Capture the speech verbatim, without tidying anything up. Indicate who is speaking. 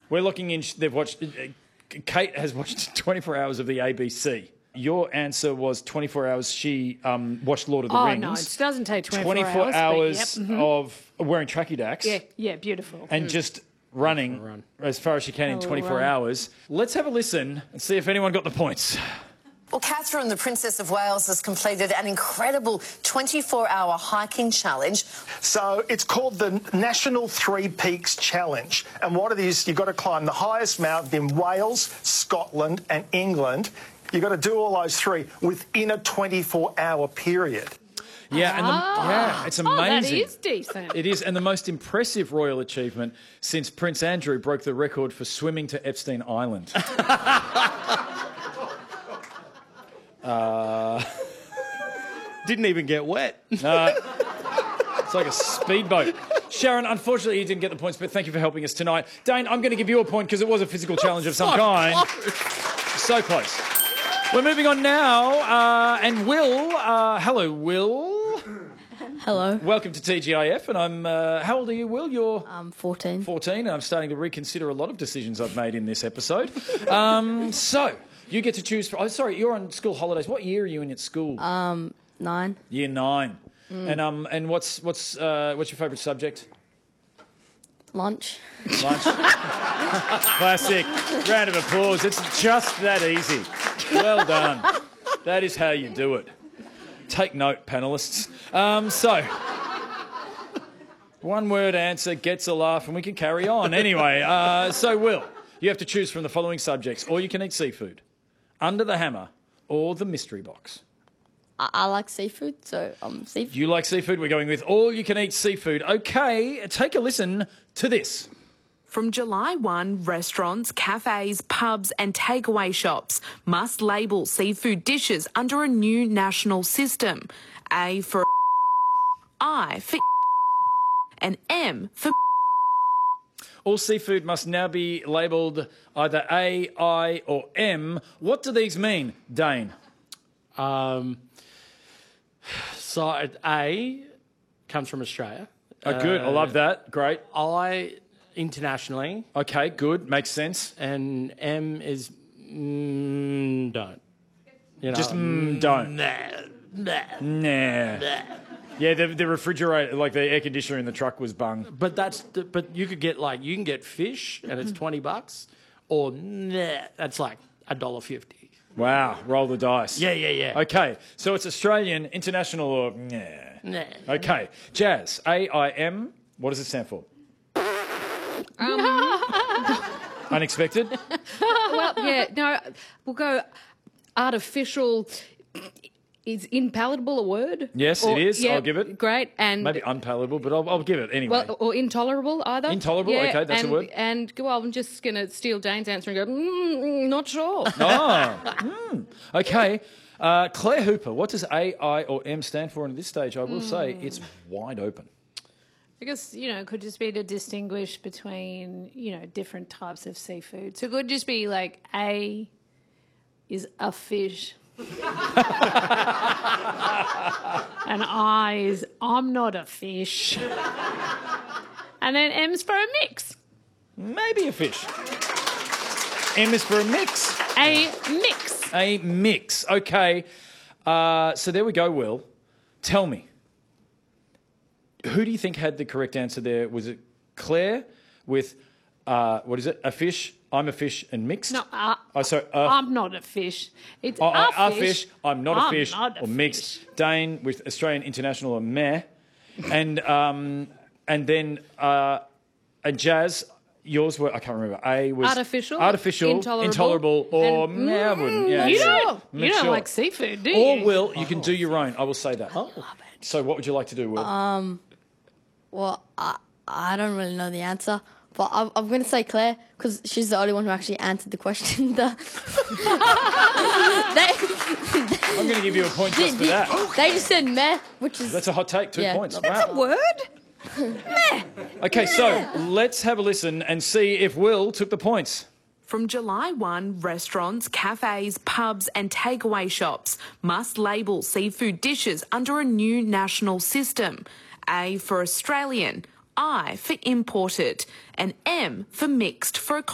Speaker 1: We're looking in. They've watched. Kate has watched twenty-four hours of the A B C. Your answer was twenty-four hours. She um, watched Lord of the
Speaker 2: oh,
Speaker 1: Rings.
Speaker 2: no, it doesn't take twenty-four,
Speaker 1: twenty-four
Speaker 2: hours.
Speaker 1: hours
Speaker 2: But, yep, mm-hmm.
Speaker 1: of wearing tracky dacks.
Speaker 2: Yeah, yeah, beautiful.
Speaker 1: And
Speaker 2: mm.
Speaker 1: just running
Speaker 3: run.
Speaker 1: as far as she can in
Speaker 2: Oh,
Speaker 1: twenty-four
Speaker 2: run.
Speaker 1: hours. Let's have a listen and see if anyone got the points.
Speaker 4: Well, Catherine, the Princess of Wales, has completed an incredible twenty-four hour hiking challenge.
Speaker 5: So it's called the National Three Peaks Challenge. And what it is, you've got to climb the highest mountain in Wales, Scotland and England. You've got to do all those three within a twenty-four hour period.
Speaker 1: Yeah, and the, yeah, it's amazing.
Speaker 2: Oh, that is decent.
Speaker 1: It is, and the most impressive royal achievement since Prince Andrew broke the record for swimming to Epstein Island. uh,
Speaker 3: Didn't even get wet.
Speaker 1: No. It's like a speedboat. Sharon, unfortunately, you didn't get the points, but thank you for helping us tonight. Dane, I'm going to give you a point because it was a physical challenge of some
Speaker 3: So
Speaker 1: kind.
Speaker 3: close.
Speaker 1: So close. We're moving on now, uh, and Will, uh, hello, Will.
Speaker 6: Hello.
Speaker 1: Welcome to T G I F, and I'm, uh, how old are you, Will? You're...
Speaker 6: I'm fourteen.
Speaker 1: fourteen, and I'm starting to reconsider a lot of decisions I've made in this episode. Um, so, you get to choose... Oh, sorry, you're on school holidays. What year are you in at school?
Speaker 6: Um, nine.
Speaker 1: Year nine. Mm. And um, and what's what's uh, what's your favourite subject?
Speaker 6: Lunch.
Speaker 1: Lunch. Classic. Round of applause. It's just that easy. Well done. That is how you do it. Take note, panellists. Um, so, one word answer gets a laugh, and we can carry on. Anyway, uh, so Will, you have to choose from the following subjects: all you can eat seafood, Under the Hammer, or the mystery box.
Speaker 6: I, I like seafood, so um, seafood.
Speaker 1: You like seafood? We're going with all you can eat seafood. Okay, take a listen to this.
Speaker 7: From July first, restaurants, cafes, pubs and takeaway shops must label seafood dishes under a new national system. A for I for and M for...
Speaker 1: All seafood must now be labelled either A, I or M. What do these mean, Dane?
Speaker 3: Um, so A comes from Australia.
Speaker 1: Oh, good. I love that. Great.
Speaker 3: I internationally.
Speaker 1: Okay, good. Makes sense.
Speaker 3: And M is mm, don't. You know,
Speaker 1: Just mm, don't.
Speaker 3: Nah, nah,
Speaker 1: Nah.
Speaker 3: nah.
Speaker 1: Yeah, the, the refrigerator, like the air conditioner in the truck was bung.
Speaker 3: But that's the, but you could get like you can get fish and it's twenty bucks, or nah, that's like a dollar fifty.
Speaker 1: Wow, roll the dice.
Speaker 3: Yeah, yeah, yeah.
Speaker 1: Okay, so it's Australian, international, or nah.
Speaker 3: Nah.
Speaker 1: Okay, Jazz, A I M, what does it stand for?
Speaker 2: Um,
Speaker 1: Unexpected?
Speaker 2: well, yeah, no, we'll go artificial. Is impalatable a word?
Speaker 1: Yes,
Speaker 2: Or-
Speaker 1: it is.
Speaker 2: yeah,
Speaker 1: I'll give it.
Speaker 2: Great. And
Speaker 1: Maybe unpalatable, but I'll, I'll give it anyway.
Speaker 2: well, or intolerable either.
Speaker 1: Intolerable,
Speaker 2: Yeah,
Speaker 1: okay, that's a
Speaker 2: and,
Speaker 1: word.
Speaker 2: And well, I'm just going to steal Dane's answer and go, mm, mm, not sure.
Speaker 1: Oh, hmm. Okay. Uh, Claire Hooper, what does A, I or M stand for? And at this stage, I will say it's wide open.
Speaker 8: I guess, you know, it could just be to distinguish between, you know, different types of seafood. So it could just be like A is a fish. And I is I'm not a fish. And then M's for a mix.
Speaker 1: Maybe a fish. M is for a mix.
Speaker 8: A mix.
Speaker 1: A mix. Okay. Uh, so there we go, Will. Tell me, who do you think had the correct answer there? Was it Claire with, uh, what is it, a fish, I'm a fish, and mixed?
Speaker 8: No, uh,
Speaker 1: oh, sorry. Uh,
Speaker 8: I'm not a fish. It's
Speaker 1: oh,
Speaker 8: a,
Speaker 1: I-
Speaker 8: fish.
Speaker 1: a fish, I'm not a
Speaker 8: I'm
Speaker 1: fish,
Speaker 8: not a
Speaker 1: or mixed.
Speaker 8: fish.
Speaker 1: Dane with Australian International or meh. And, um, and then, uh, and Jazz, yours were, I can't remember, A was...
Speaker 2: Artificial,
Speaker 1: Artificial,
Speaker 2: intolerable,
Speaker 1: intolerable, or
Speaker 2: and-
Speaker 1: meh, I wouldn't. Yeah,
Speaker 8: You
Speaker 1: yeah.
Speaker 8: don't, you
Speaker 1: Make
Speaker 8: don't
Speaker 1: sure.
Speaker 8: like seafood, do you?
Speaker 1: Or, Will, you can do your own. I will say that.
Speaker 3: Oh.
Speaker 1: So what would you like to do, Will?
Speaker 6: Um, well, I, I don't really know the answer, but I'm, I'm going to say Claire because she's the only one who actually answered the question. The they,
Speaker 1: I'm going to give you a point just for
Speaker 6: they,
Speaker 1: that.
Speaker 6: they just said meh, which is...
Speaker 1: That's a hot take, two
Speaker 6: Yeah.
Speaker 1: points.
Speaker 2: That's a
Speaker 1: Wow.
Speaker 2: word?
Speaker 1: Okay, so let's have a listen and see if Will took the points.
Speaker 7: From July first, restaurants, cafes, pubs and takeaway shops must label seafood dishes under a new national system. A for Australian, I for imported and M for mixed for a